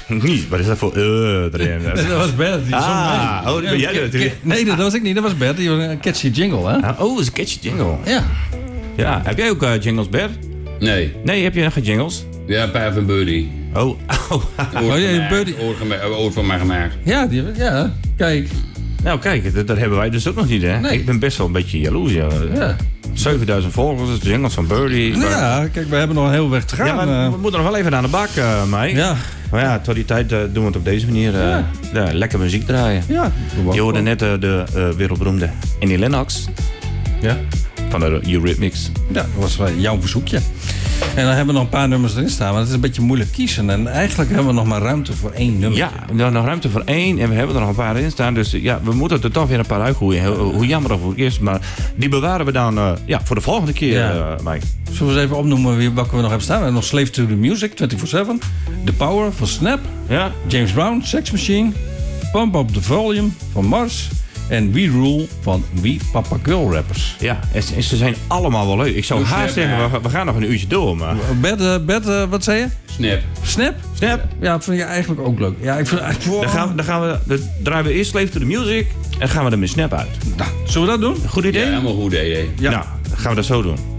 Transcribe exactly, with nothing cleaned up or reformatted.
Niet, wat is dat voor uh erin? Dat was Bert. Die Ah, oh, die ben jij natuurlijk. Nee, dat was ik niet. Dat was Bert. Die was een catchy jingle, hè? Ah, oh, dat is een catchy jingle. Ja. Ja, heb jij ook uh, jingles, Bert? Nee. Nee, heb je nog geen jingles? Ja, Pijf en Birdie. Oh, oh. Oor Oh, ja, van Birdie. mij- oor van mij- oor van mij gemaakt. Ja, die, ja. Kijk. Nou, kijk, dat, dat hebben wij dus ook nog niet, hè? Nee. Ik ben best wel een beetje jaloers, ja. Ja. zevenduizend volgers, de jingles van Birdie. Maar- Ja, kijk, we hebben nog een heel weg te gaan. Ja, maar eh. we moeten nog wel even aan de bak, uh, Mike. ja. Maar ja, tot die tijd uh, doen we het op deze manier. Uh, Ja. ja, lekker muziek draaien. Ja. Je hoorde net uh, de uh, wereldberoemde Annie Lennox Ja. van de Eurythmics. Ja, dat was wel jouw verzoekje. En dan hebben we nog een paar nummers erin staan, maar het is een beetje moeilijk kiezen. En eigenlijk hebben we nog maar ruimte voor één nummer. Ja, we hebben nog ruimte voor één en we hebben er nog een paar in staan. Dus ja, we moeten er toch weer een paar uitgooien. Hoe, hoe jammer dat voor het eerst. Maar die bewaren we dan uh, ja, voor de volgende keer, Ja. uh, Mike. Zullen we eens even opnoemen wie- welke we nog hebben staan? We hebben nog Slave to the Music, vierentwintig zeven. The Power van Snap. Ja? James Brown, Sex Machine. Pump Up the Volume van Mars. En We Rule van We Papa Girl Rappers. Ja, en, en ze zijn allemaal wel leuk. Ik zou Hoe haast snap, zeggen, ja. we, we gaan nog een uurtje door, maar... Bert, uh, Bert uh, wat zei je? Snap. Snap? Snap, Ja, dat vind je eigenlijk ook leuk. Ja, ik vind eigenlijk... dan, gaan we, dan, gaan we, dan draaien we eerst Slave to the Music en gaan we er met Snap uit. Nou, zullen we dat doen? Goed idee? Ja, helemaal goed idee. Ja. Nou, dan gaan we dat zo doen.